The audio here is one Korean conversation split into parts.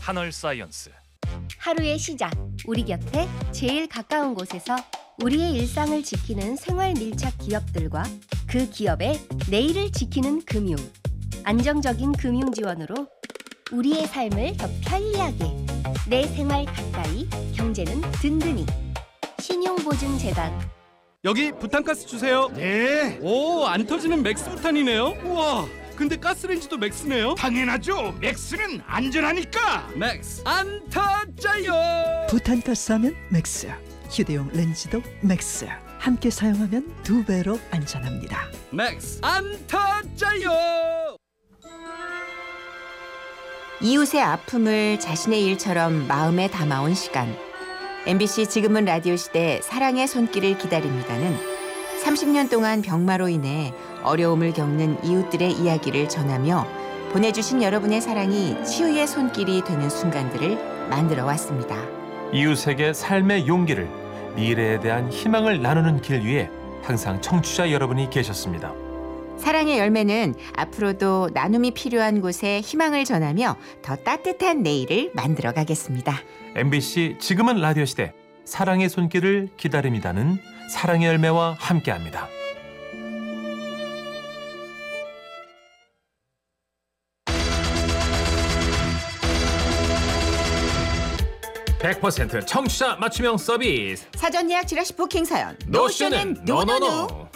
한얼사이언스. 하루의 시작, 우리 곁에 제일 가까운 곳에서 우리의 일상을 지키는 생활 밀착 기업들과 그 기업의 내일을 지키는 금융. 안정적인 금융 지원으로 우리의 삶을 더 편리하게, 내 생활 가까이, 경제는 든든히. 신용보증재단. 여기 부탄가스 주세요. 네. 오, 안 터지는 맥스 부탄이네요. 우와, 근데 가스레인지도 맥스네요. 당연하죠. 맥스는 안전하니까. 맥스 안 터져요. 부탄가스 하면 맥스, 휴대용 렌즈도 맥스. 함께 사용하면 2배로 안전합니다. 맥스 안 터져요. 이웃의 아픔을 자신의 일처럼 마음에 담아온 시간. MBC 지금은 라디오 시대 사랑의 손길을 기다립니다는 30년 동안 병마로 인해 어려움을 겪는 이웃들의 이야기를 전하며 보내주신 여러분의 사랑이 치유의 손길이 되는 순간들을 만들어 왔습니다. 이웃에게 삶의 용기를, 미래에 대한 희망을 나누는 길 위에 항상 청취자 여러분이 계셨습니다. 사랑의 열매는 앞으로도 나눔이 필요한 곳에 희망을 전하며 더 따뜻한 내일을 만들어 가겠습니다. MBC 지금은 라디오 시대 사랑의 손길을 기다립니다는 사랑의 열매와 함께합니다. (100% 청취자 맞춤형 서비스) 사전 예약 지라시 부킹 사연 노쇼는 노노노.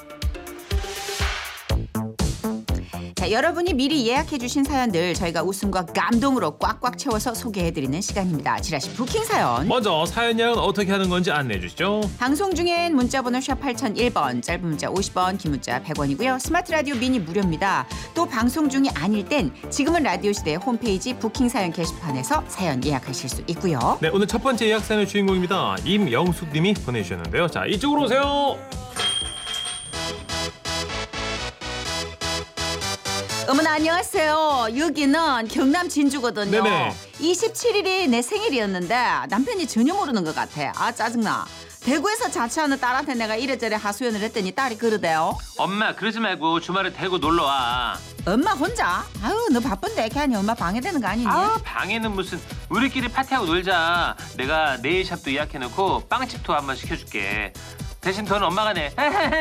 자, 여러분이 미리 예약해 주신 사연들 저희가 웃음과 감동으로 꽉꽉 채워서 소개해드리는 시간입니다. 지라시 부킹 사연. 먼저 사연 예약은 어떻게 하는 건지 안내해 주시죠. 방송 중엔 문자번호 샵 8001번, 짧은 문자 50원, 긴 문자 100원이고요. 스마트 라디오 미니 무료입니다. 또 방송 중이 아닐 땐 지금은 라디오 시대 홈페이지 부킹 사연 게시판에서 사연 예약하실 수 있고요. 네, 오늘 첫 번째 예약 사연의 주인공입니다. 임영숙 님이 보내주셨는데요. 자, 이쪽으로 오세요. 어머나 안녕하세요. 여기는 경남 진주거든요. 네네. 27일이 내 생일이었는데 남편이 전혀 모르는 것 같아. 아 짜증나. 대구에서 자취하는 딸한테 내가 이래저래 하소연을 했더니 딸이 그러대요. 엄마 그러지 말고 주말에 대구 놀러와. 엄마 혼자? 아유 너 바쁜데 걔 아니 엄마 방해되는 거 아니니? 아 방에는 무슨, 우리끼리 파티하고 놀자. 내가 네일샵도 예약해놓고 빵집 투어 한번 시켜줄게. 대신 돈 엄마가 내.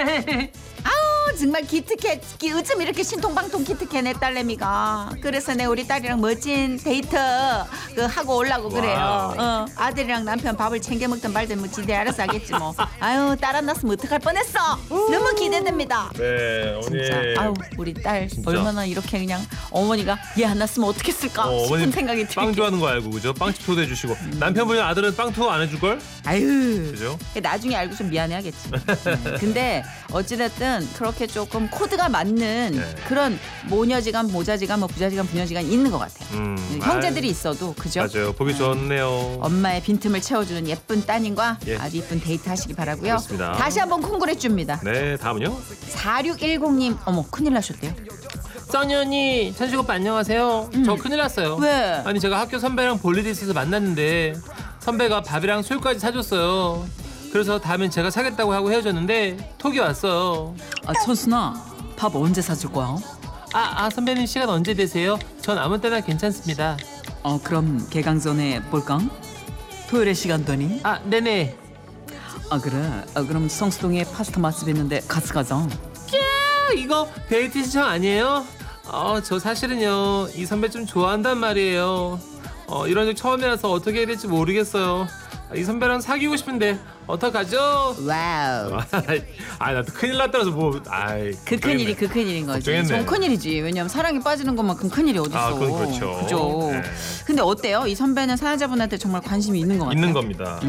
아우 정말 기특해. 어쩜 이렇게 신통방통 기특해 내 딸내미가. 그래서 내 우리 딸이랑 멋진 데이트 하고 오려고 그래요. 아들이랑 남편 밥을 챙겨 먹든 말든 뭐 지대 알아서 하겠지 뭐. 아유 딸 안 낳았으면 어떡할 뻔했어. 너무 기대됩니다. 네, 진짜 아유 우리 딸 진짜. 얼마나 이렇게 그냥 어머니가 얘 안 낳았으면 어떻겠을까 싶은 어머님 생각이 들게. 빵 좋아하는 거 알고 그죠? 빵집 초대해 주시고 남편분이 아들은 빵 투어 안 해줄 걸? 아유 그죠? 나중에 알고 좀 미안해하겠지. 근데 어찌됐든 그렇게 조금 코드가 맞는 네. 그런 모녀지간, 모자지간, 뭐 부자지간, 부녀지간 있는 것 같아요. 형제들이 있어도 그죠? 맞아요. 보기 좋네요. 엄마의 빈틈을 채워주는 예쁜 따님과 예. 아주 예쁜 데이트 하시기 바라고요. 그렇습니다. 다시 한번 콩그레 줍니다. 네, 다음은요? 4610님 어머 큰일 나셨대요. 써니 언니, 천식 오빠 안녕하세요. 저 큰일 났어요. 왜? 아니 제가 학교 선배랑 볼 일이 있어서 만났는데 선배가 밥이랑 술까지 사줬어요. 그래서 다음엔 제가 사겠다고 하고 헤어졌는데 톡이 왔어요. 아 천순아 밥 언제 사줄 거야? 선배님 시간 언제 되세요? 전 아무 때나 괜찮습니다. 그럼 개강 전에 볼까? 토요일에 시간 되니? 네네. 그래 그럼 성수동에 파스타 맛집 있는데 같이 가자. 이거 데이트 신청 아니에요? 저 사실은요 이 선배 좀 좋아한단 말이에요. 이런 적 처음이라서 어떻게 해야 될지 모르겠어요. 이 선배랑 사귀고 싶은데 어떡하죠? 와우. 나도 큰일 났다라서 뭐, 그 큰일이 그 큰일인 거지. 걱정했네. 좀 큰일이지. 왜냐면 사랑에 빠지는 것만큼 큰일이 어딨어. 그건 그렇죠. 그죠. 네. 근데 어때요? 이 선배는 사연자분한테 정말 관심이 있는 것 같아요. 있는 겁니다.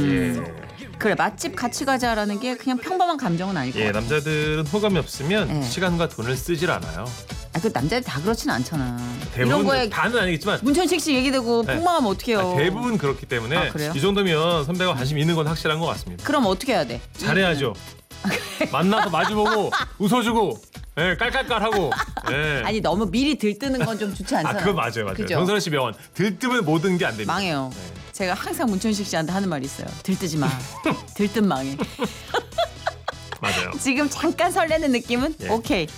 그래 맛집 같이 가자라는 게 그냥 평범한 감정은 아닐 것 예, 같아. 남자들은 호감이 없으면 네. 시간과 돈을 쓰질 않아요. 그 남자들 다 그렇진 않잖아. 이런 대부분 거에 다는 아니겠지만 문천식 씨 얘기되고 네. 폭망하면 어떡해요. 대부분 그렇기 때문에 그래요? 이 정도면 선배가 관심이 있는 건 확실한 것 같습니다. 그럼 어떻게 해야 돼? 잘해야죠. 만나서 마주보고 웃어주고 깔깔깔하고. 아니 너무 미리 들뜨는 건 좀 좋지 않잖아. 그건 맞아요. 그죠? 정선혜 씨 명언. 들뜨면 모든 게 안 됩니다. 망해요. 네. 제가 항상 문천식 씨한테 하는 말이 있어요. 들뜨지 마. 들뜬 망해. 맞아요. 지금 잠깐 설레는 느낌은 예. 오케이.